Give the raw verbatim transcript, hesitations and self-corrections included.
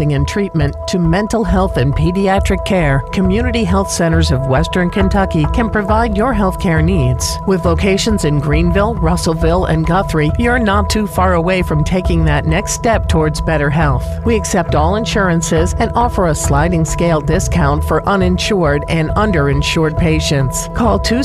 and treatment to mental health and pediatric care, Community Health Centers of Western Kentucky can provide your healthcare needs. With locations in Greenville, Russellville, and Guthrie, you're not too far away from taking that next step towards better health. We accept all insurances and offer a sliding scale discount for uninsured and underinsured patients. Call two